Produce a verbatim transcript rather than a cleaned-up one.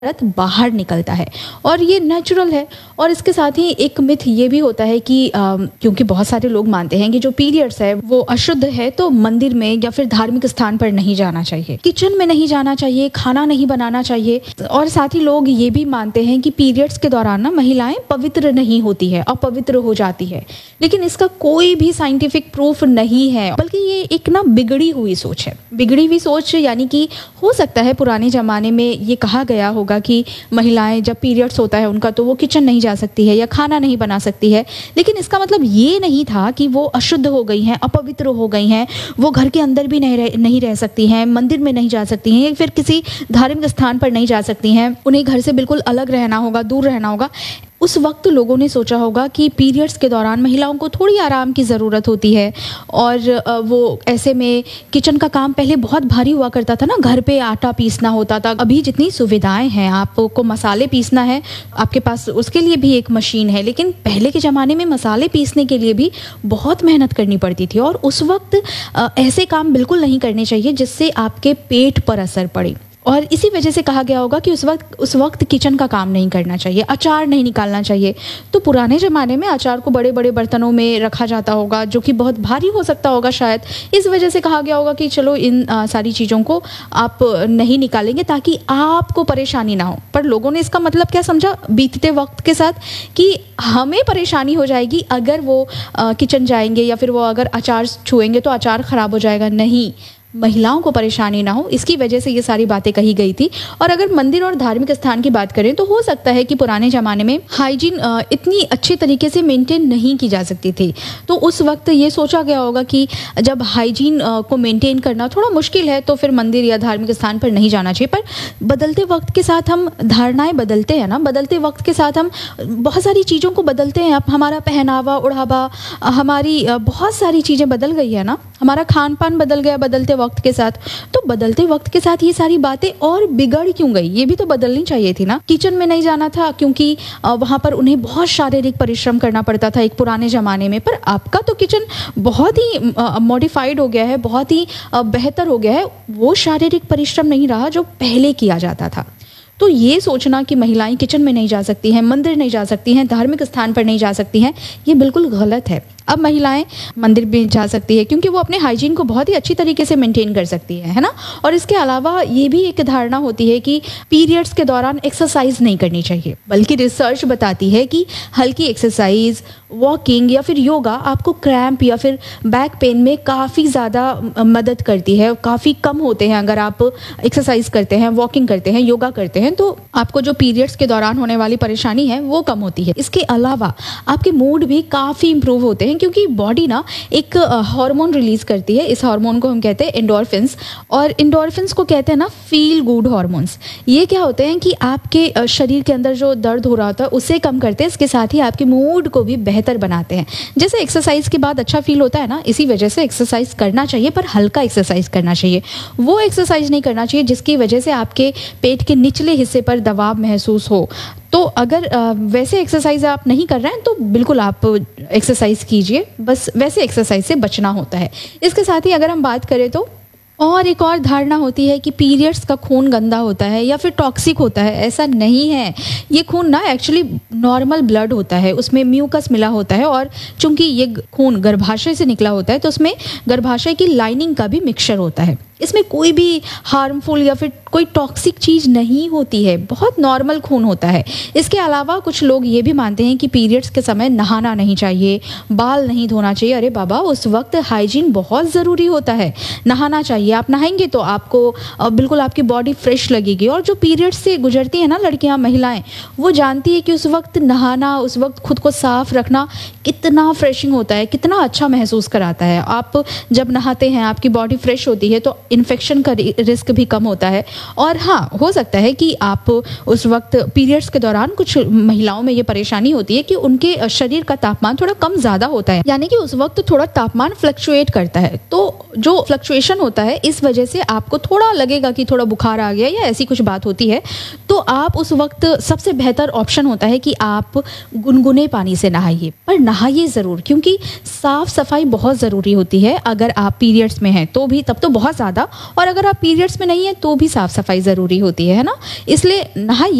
रत बाहर निकलता है और ये नेचुरल है। और इसके साथ ही एक मिथ ये भी होता है कि अ, क्योंकि बहुत सारे लोग मानते हैं कि जो पीरियड्स है वो अशुद्ध है, तो मंदिर में या फिर धार्मिक स्थान पर नहीं जाना चाहिए, किचन में नहीं जाना चाहिए, खाना नहीं बनाना चाहिए। और साथ ही लोग ये भी मानते हैं कि पीरियड्स के दौरान ना महिलाएं पवित्र नहीं होती है, अपवित्र हो जाती है। लेकिन इसका कोई भी साइंटिफिक प्रूफ नहीं है, बल्कि ये एक ना बिगड़ी हुई सोच है। बिगड़ी हुई सोच यानी कि हो सकता है पुराने जमाने में ये कहा गया होगा कि महिलाएं जब पीरियड्स होता है उनका, तो वो किचन नहीं जा सकती है या खाना नहीं बना सकती है। लेकिन इसका मतलब ये नहीं था कि वो अशुद्ध हो गई हैं, अपवित्र हो गई हैं, वो घर के अंदर भी नहीं रह नहीं रह सकती हैं, मंदिर में नहीं जा सकती हैं या फिर किसी धार्मिक स्थान पर नहीं जा सकती हैं, उन्हें घर से बिल्कुल अलग रहना होगा, दूर रहना होगा। उस वक्त लोगों ने सोचा होगा कि पीरियड्स के दौरान महिलाओं को थोड़ी आराम की ज़रूरत होती है और वो ऐसे में किचन का काम पहले बहुत भारी हुआ करता था ना, घर पे आटा पीसना होता था। अभी जितनी सुविधाएं हैं, आपको मसाले पीसना है, आपके पास उसके लिए भी एक मशीन है, लेकिन पहले के ज़माने में मसाले पीसने के लिए भी बहुत मेहनत करनी पड़ती थी। और उस वक्त ऐसे काम बिल्कुल नहीं करने चाहिए जिससे आपके पेट पर असर पड़े। और इसी वजह से कहा गया होगा कि उस वक्त उस वक्त किचन का काम नहीं करना चाहिए, अचार नहीं निकालना चाहिए। तो पुराने ज़माने में अचार को बड़े बड़े बर्तनों में रखा जाता होगा, जो कि बहुत भारी हो सकता होगा शायद। इस वजह से कहा गया होगा कि चलो इन आ, सारी चीज़ों को आप नहीं निकालेंगे ताकि आपको परेशानी ना हो। पर लोगों ने इसका मतलब क्या समझा बीतते वक्त के साथ, कि हमें परेशानी हो जाएगी अगर वो आ, किचन जाएंगे या फिर वो अगर अचार छुएंगे तो अचार ख़राब हो जाएगा। नहीं, महिलाओं को परेशानी ना हो, इसकी वजह से ये सारी बातें कही गई थी। और अगर मंदिर और धार्मिक स्थान की बात करें तो हो सकता है कि पुराने ज़माने में हाइजीन इतनी अच्छे तरीके से मेंटेन नहीं की जा सकती थी, तो उस वक्त ये सोचा गया होगा कि जब हाइजीन को मेंटेन करना थोड़ा मुश्किल है तो फिर मंदिर या धार्मिक स्थान पर नहीं जाना चाहिए। पर बदलते वक्त के साथ हम धारणाएँ बदलते हैं ना, बदलते वक्त के साथ हम बहुत सारी चीज़ों को बदलते हैं। अब हमारा पहनावा ओढ़ावा, हमारी बहुत सारी चीज़ें बदल गई है ना, हमारा खान पान बदल गया बदलते वक्त के साथ। तो बदलते वक्त के साथ ये सारी बातें और बिगड़ क्यों गई, ये भी तो बदलनी चाहिए थी ना। किचन में नहीं जाना था क्योंकि वहाँ पर उन्हें बहुत शारीरिक परिश्रम करना पड़ता था एक पुराने ज़माने में। पर आपका तो किचन बहुत ही मॉडिफाइड हो गया है, बहुत ही बेहतर हो गया है, वो शारीरिक परिश्रम नहीं रहा जो पहले किया जाता था। तो ये सोचना कि महिलाएं किचन में नहीं जा सकती हैं, मंदिर नहीं जा सकती हैं, धार्मिक स्थान पर नहीं जा सकती हैं, ये बिल्कुल गलत है। अब महिलाएं मंदिर भी जा सकती है क्योंकि वो अपने हाइजीन को बहुत ही अच्छी तरीके से मेंटेन कर सकती है, है ना। और इसके अलावा ये भी एक धारणा होती है कि पीरियड्स के दौरान एक्सरसाइज नहीं करनी चाहिए, बल्कि रिसर्च बताती है कि हल्की एक्सरसाइज, वॉकिंग या फिर योगा आपको क्रैम्प या फिर बैक पेन में काफ़ी ज़्यादा मदद करती है, काफ़ी कम होते हैं। अगर आप एक्सरसाइज करते हैं, वॉकिंग करते हैं, योगा करते हैं, तो आपको जो पीरियड्स के दौरान होने वाली परेशानी है वो कम होती है। इसके अलावा आपके मूड भी काफ़ी इंप्रूव होते हैं क्योंकि बॉडी ना एक हार्मोन रिलीज करती है। इस हार्मोन को हम कहते हैं एंडोर्फिन्स, और एंडोर्फिन्स को कहते हैं ना फील गुड हार्मोन्स। ये क्या होते हैं कि आपके शरीर के अंदर जो दर्द हो रहा होता है उसे कम करते हैं, इसके साथ ही आपके मूड को भी बेहतर बनाते हैं। जैसे एक्सरसाइज के बाद अच्छा फील होता है ना, इसी वजह से एक्सरसाइज करना चाहिए, पर हल्का एक्सरसाइज करना चाहिए। वो एक्सरसाइज नहीं करना चाहिए जिसकी वजह से आपके पेट के निचले हिस्से पर दबाव महसूस हो। तो अगर वैसे एक्सरसाइज आप नहीं कर रहे हैं तो बिल्कुल आप एक्सरसाइज कीजिए, बस वैसे एक्सरसाइज से बचना होता है। इसके साथ ही अगर हम बात करें तो और एक और धारणा होती है कि पीरियड्स का खून गंदा होता है या फिर टॉक्सिक होता है। ऐसा नहीं है, ये खून ना एक्चुअली नॉर्मल ब्लड होता है, उसमें म्यूकस मिला होता है, और चूंकि ये खून गर्भाशय से निकला होता है तो उसमें गर्भाशय की लाइनिंग का भी मिक्सचर होता है। इसमें कोई भी हार्मफुल या फिर कोई टॉक्सिक चीज़ नहीं होती है, बहुत नॉर्मल खून होता है। इसके अलावा कुछ लोग ये भी मानते हैं कि पीरियड्स के समय नहाना नहीं चाहिए, बाल नहीं धोना चाहिए। अरे बाबा, उस वक्त हाइजीन बहुत ज़रूरी होता है, नहाना चाहिए। आप नहाएंगे तो आपको बिल्कुल आपकी बॉडी फ्रेश लगेगी। और जो पीरियड्स से गुजरती है ना लड़कियां, महिलाएं, वो जानती है कि उस वक्त नहाना, उस वक्त खुद को साफ रखना कितना फ्रेशिंग होता है, कितना अच्छा महसूस कराता है। आप जब नहाते हैं आपकी बॉडी फ्रेश होती है तो इन्फेक्शन का रिस्क भी कम होता है। और हाँ, हो सकता है कि आप उस वक्त पीरियड्स के दौरान कुछ महिलाओं में ये परेशानी होती है कि उनके शरीर का तापमान थोड़ा कम ज़्यादा होता है, यानी कि उस वक्त थोड़ा तापमान फ्लक्चुएट करता है। तो जो फ्लक्चुएशन होता है इस वजह से आपको थोड़ा लगेगा कि थोड़ा बुखार आ गया या ऐसी कुछ बात होती है, तो आप उस वक्त सबसे बेहतर ऑप्शन होता है कि आप गुनगुने पानी से नहाइए, पर नहाइए ज़रूर, क्योंकि साफ़ सफाई बहुत ज़रूरी होती है। अगर आप पीरियड्स में हैं तो भी, तब तो बहुत ज़्यादा, और अगर आप पीरियड्स में नहीं हैं तो भी साफ साफ सफाई ज़रूरी होती है है ना। इसलिए नहा